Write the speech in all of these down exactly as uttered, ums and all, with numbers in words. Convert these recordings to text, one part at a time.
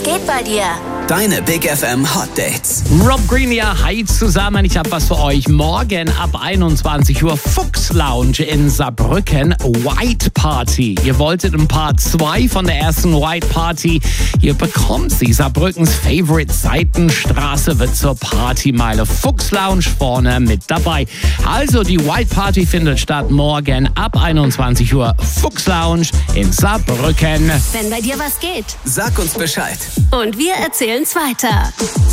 geht bei dir? Deine Big F M Hot Dates. Rob Green, ja, hi zusammen. Ich habe was für euch. Morgen ab einundzwanzig Uhr Fuchs Lounge in Saarbrücken. White Party. Ihr wolltet ein Part zwei von der ersten White Party. Ihr bekommt sie. Saarbrückens Favorite Seitenstraße wird zur Partymeile. Fuchs Lounge vorne mit dabei. Also die White Party findet statt morgen ab einundzwanzig Uhr. Fuchs Lounge in Saarbrücken. Wenn bei dir was geht. Sag uns Bescheid. Und wir erzählen's weiter.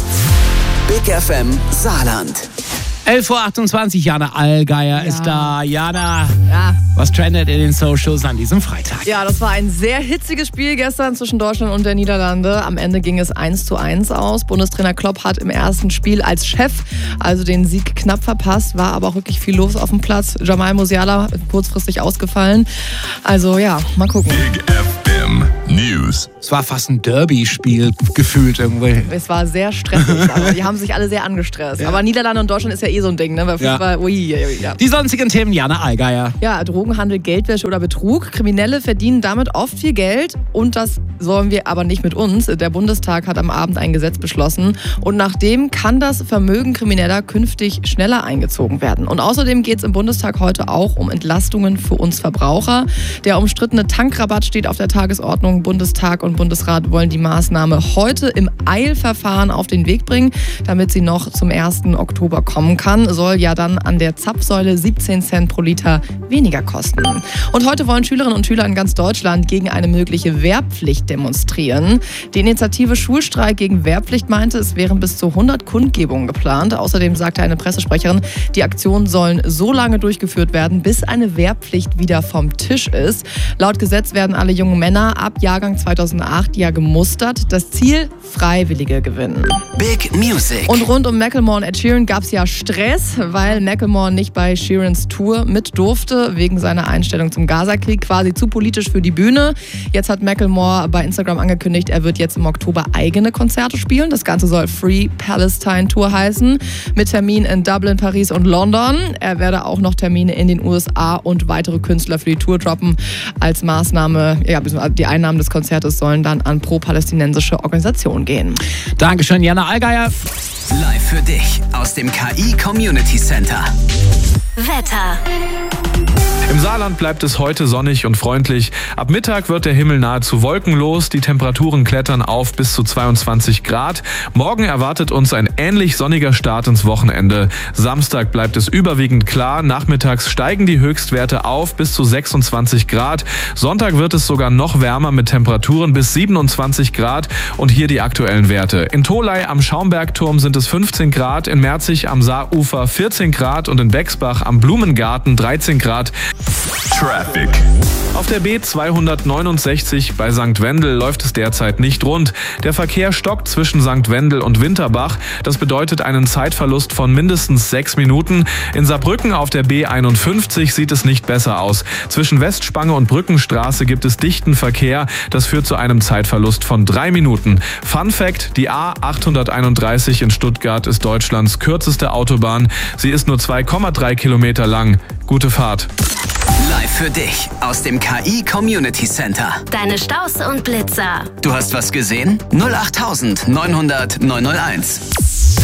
Big F M Saarland. elf Uhr achtundzwanzig, Jana Allgeier ja. ist da. Jana, ja. was trendet in den Socials an diesem Freitag? Ja, das war ein sehr hitziges Spiel gestern zwischen Deutschland und der Niederlande. Am Ende ging es eins zu eins aus. Bundestrainer Klopp hat im ersten Spiel als Chef also den Sieg knapp verpasst, war aber auch wirklich viel los auf dem Platz. Jamal Musiala kurzfristig ausgefallen. Also ja, mal gucken. Big F M News. Es war fast ein Derby-Spiel gefühlt irgendwie. Es war sehr stressig. Also die haben sich alle sehr angestresst. Ja. Aber Niederlande und Deutschland ist ja eh so ein Ding, ne? Weil Fußball, ja. Ui, ja. Die sonstigen Themen, Jana Allgeier. Ja, Drogenhandel, Geldwäsche oder Betrug. Kriminelle verdienen damit oft viel Geld und das sollen wir aber nicht mit uns. Der Bundestag hat am Abend ein Gesetz beschlossen und nach dem kann das Vermögen Krimineller künftig schneller eingezogen werden. Und außerdem geht es im Bundestag heute auch um Entlastungen für uns Verbraucher. Der umstrittene Tankrabatt steht auf der Tagesordnung. Bundestag und Bundesrat wollen die Maßnahme heute im Eilverfahren auf den Weg bringen, damit sie noch zum ersten Oktober kommen kann. Soll ja dann an der Zapfsäule siebzehn Cent pro Liter weniger kosten. Und heute wollen Schülerinnen und Schüler in ganz Deutschland gegen eine mögliche Wehrpflicht demonstrieren. Die Initiative Schulstreik gegen Wehrpflicht meinte, es wären bis zu hundert Kundgebungen geplant. Außerdem sagte eine Pressesprecherin, die Aktionen sollen so lange durchgeführt werden, bis eine Wehrpflicht wieder vom Tisch ist. Laut Gesetz werden alle jungen Männer ab Jahrgang zweitausendacht ja gemustert. Das Ziel, Freiwillige gewinnen. Big Music. Und rund um Macklemore und Ed Sheeran gab es ja Stress, weil Macklemore nicht bei Sheerans Tour mit durfte, wegen seiner Einstellung zum Gaza-Krieg, quasi zu politisch für die Bühne. Jetzt hat Macklemore bei Instagram angekündigt, er wird jetzt im Oktober eigene Konzerte spielen. Das Ganze soll Free Palestine Tour heißen, mit Terminen in Dublin, Paris und London. Er werde auch noch Termine in den U S A und weitere Künstler für die Tour droppen. Als Maßnahme, ja, die Einnahmen des Konzertes sollen dann an pro-palästinensische Organisationen gehen. Dankeschön, Jana Allgeier. Live für dich aus dem K I Community Center. Wetter. Im Saarland bleibt es heute sonnig und freundlich. Ab Mittag wird der Himmel nahezu wolkenlos. Die Temperaturen klettern auf bis zu zweiundzwanzig Grad. Morgen erwartet uns ein ähnlich sonniger Start ins Wochenende. Samstag bleibt es überwiegend klar. Nachmittags steigen die Höchstwerte auf bis zu sechsundzwanzig Grad. Sonntag wird es sogar noch wärmer mit Temperaturen bis siebenundzwanzig Grad. Und hier die aktuellen Werte. In Tholey am Schaumbergturm sind es fünfzehn Grad, in Merzig am Saarufer vierzehn Grad und in Bexbach am Blumengarten dreizehn Grad. Traffic. Auf der B zweihundertneunundsechzig bei Sankt Wendel läuft es derzeit nicht rund. Der Verkehr stockt zwischen Sankt Wendel und Winterbach. Das bedeutet einen Zeitverlust von mindestens sechs Minuten. In Saarbrücken auf der B einundfünfzig sieht es nicht besser aus. Zwischen Westspange und Brückenstraße gibt es dichten Verkehr. Das führt zu einem Zeitverlust von drei Minuten. Fun Fact, die A achthunderteinunddreißig in Stuttgart ist Deutschlands kürzeste Autobahn. Sie ist nur zwei Komma drei Kilometer lang. Gute Fahrt. Live für dich aus dem K I Community Center. Deine Staus und Blitzer. Du hast was gesehen? null acht neunhundert neunhunderteins.